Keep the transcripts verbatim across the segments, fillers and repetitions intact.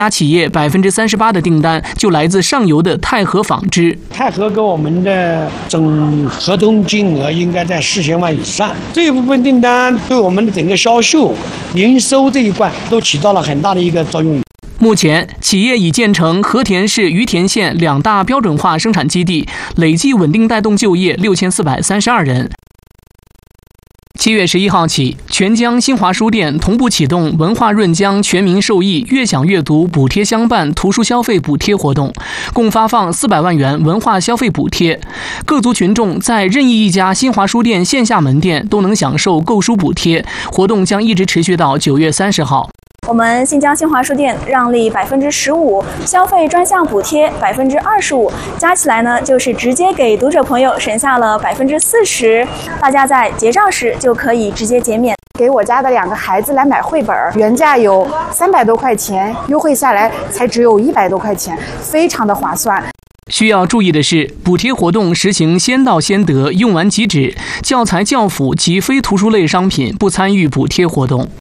家企业百分之三十八的订单就来自上游的泰禾纺织。 泰禾给我们的总合同金额应该在四千万以上，这一部分订单对我们的整个销售、营收这一块都起到了很大的一个作用。 目前，企业已建成和田市、于田县两大标准化生产基地，累计稳定带动就业六千四百三十二人。七月十一号起，全江新华书店同步启动文化润江全民受益悦享阅读补贴相伴图书消费补贴活动，共发放四百万元文化消费补贴。各族群众在任意一家新华书店线下门店都能享受购书补贴，活动将一直持续到九月三十号。 我们新疆新华书店让利百分之十五，消费专项补贴百分之二十五，加起来呢就是直接给读者朋友省下了百分之四十。大家在结账时就可以直接减免。 给我家的两个孩子来买绘本，原价有三百多块钱，优惠下来才只有一百多块钱，非常的划算。 需要注意的是，补贴活动实行先到先得，用完即止，教材、教辅及非图书类商品不参与补贴活动。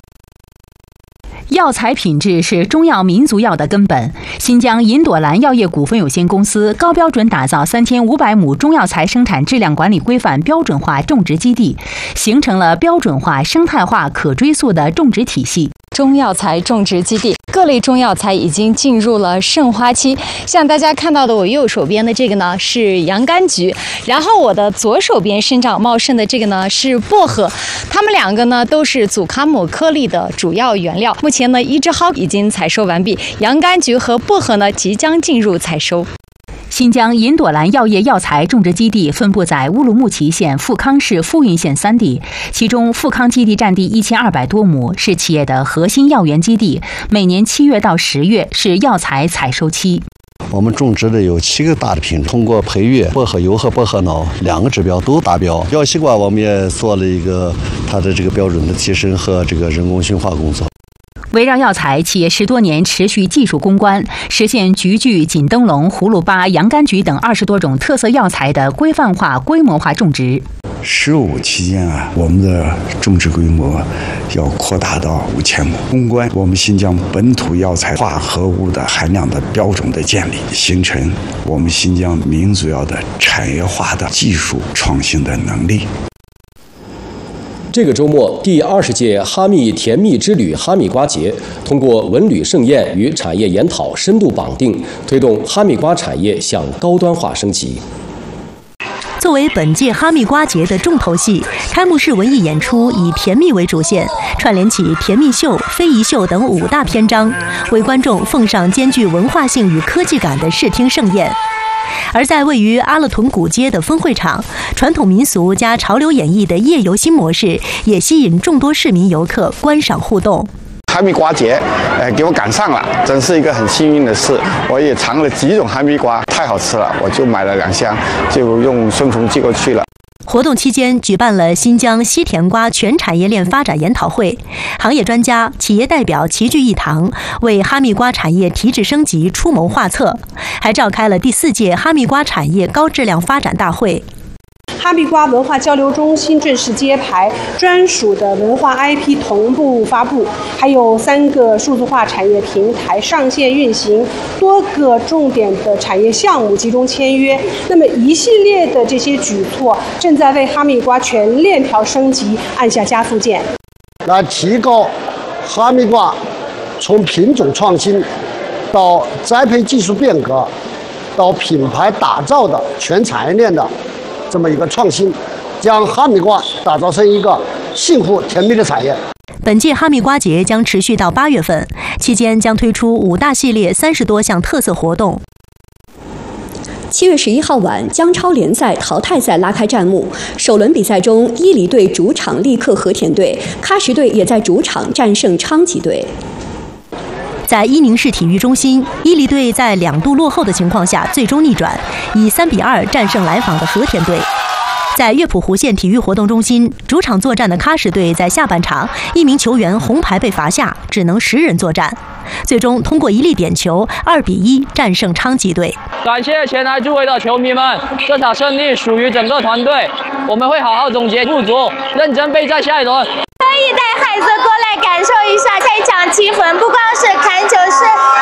药材品质是中药民族药的根本。新疆银朵兰药业股份有限公司高标准打造三千五百亩中药材生产质量管理规范标准化种植基地，形成了标准化、生态化、可追溯的种植体系。 中药材种植基地，各类中药材已经进入了盛花期。像大家看到的，我右手边的这个呢是洋甘菊，然后我的左手边生长茂盛的这个呢是薄荷，它们两个呢都是祖卡姆颗粒的主要原料。目前呢，一枝蒿已经采收完毕，洋甘菊和薄荷呢即将进入采收。 新疆银朵兰药业药材种植基地分布在乌鲁木齐县、富康市富蕴县三地，其中富康基地占地一千二百多亩，是企业的核心药源基地。每年七月到十月是药材采收期。 我们种植的有七个大的品种，通过培育薄荷油和薄荷脑两个指标都达标。药西瓜我们也做了一个它的这个标准的提升和这个人工驯化工作。 围绕药材，企业十多年持续技术攻关，实现菊苣、锦灯笼、葫芦巴、洋甘菊等二十多种特色药材的规范化、规模化种植。 十五期间啊，我们的种植规模要扩大到五千亩。攻关我们新疆本土药材化合物的含量的标准的建立，形成我们新疆民族药的产业化的技术创新的能力。 这个周末，第二十届哈密甜蜜之旅哈密瓜节通过文旅盛宴与产业研讨深度绑定，推动哈密瓜产业向高端化升级。 作为本届哈密瓜节的重头戏，开幕式文艺演出以甜蜜为主线，串联起甜蜜秀、非遗秀等五大篇章，为观众奉上兼具文化性与科技感的视听盛宴。而在位于阿勒屯古街的分会场，传统民俗加潮流演绎的夜游新模式，也吸引众多市民游客观赏互动。 哈密瓜节，呃，给我赶上了，真是一个很幸运的事。我也尝了几种哈密瓜，太好吃了，我就买了两箱，就用顺丰寄过去了。 活动期间举办了新疆西甜瓜全产业链发展研讨会，行业专家、企业代表齐聚一堂，为哈密瓜产业提质升级出谋划策，还召开了第四届哈密瓜产业高质量发展大会。 哈密瓜文化交流中心正式揭牌，专属的文化 I P 同步发布，还有三个数字化产业平台上线运行，多个重点的产业项目集中签约。那么一系列的这些举措，正在为哈密瓜全链条升级按下加速键， 来提高哈密瓜从品种创新到栽培技术变革到品牌打造的全产业链的这么一个创新，将哈密瓜打造成一个幸福甜蜜的产业。 本届哈密瓜节将持续到八月份，期间将推出五大系列三十多项特色活动。 七月十一号晚，江超联赛淘汰赛拉开战幕。首轮比赛中，伊犁队主场力克和田队，喀什队也在主场战胜昌吉队。 在伊宁市体育中心，伊犁队在两度落后的情况下最终逆转，以三比二战胜来访的和田队。在乐浦湖县体育活动中心，主场作战的喀什队在下半场一名球员红牌被罚下，只能十人作战，最终通过一粒点球二比一战胜昌吉队。 感谢前来助威的球迷们，这场胜利属于整个团队，我们会好好总结不足，认真备战下一轮。 可以带孩子过来感受一下开场气氛，不光是看球，是